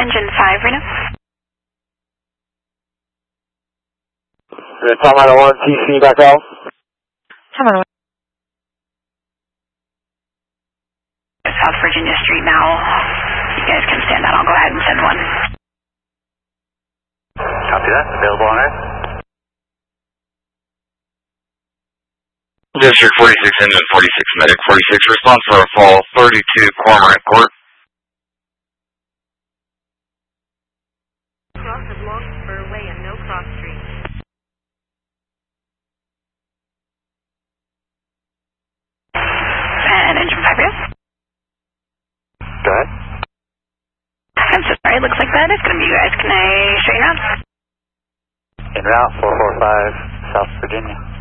Engine 5, Reno. Tom Idle 1, TC back off. Tom Idle 1. South Virginia Street now. You guys can stand that. I'll go ahead and send one. Copy that. Available on Earth. District 46, Engine 46, Medic 46, response for a fall 32 Cormorant Court. Cross of Long Spur Way and no cross street. And Engine 5, yes. Go ahead. I'm so sorry, it looks like that is going to be you guys. Can I show you around? En route 445, South Virginia.